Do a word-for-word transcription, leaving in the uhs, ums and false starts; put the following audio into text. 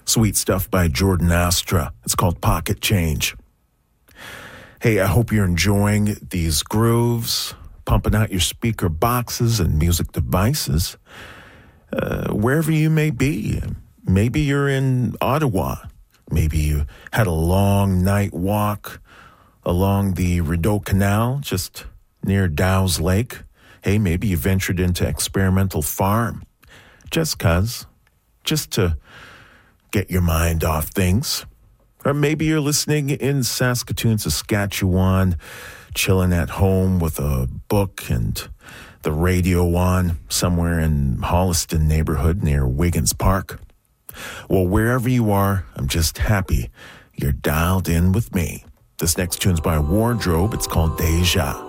Sweet stuff by Jordan Astra. It's called Pocket Change. Hey, I hope you're enjoying these grooves, pumping out your speaker boxes and music devices, uh, wherever you may be. Maybe you're in Ottawa. Maybe you had a long night walk along the Rideau Canal, just near Dow's Lake. Hey, maybe you ventured into Experimental Farm, just 'cause, just to get your mind off things. Or maybe you're listening in Saskatoon, Saskatchewan, chilling at home with a book and the radio on somewhere in Holliston neighborhood near Wiggins Park. Well, wherever you are, I'm just happy you're dialed in with me. This next tune's by Wardrobe. It's called Deja.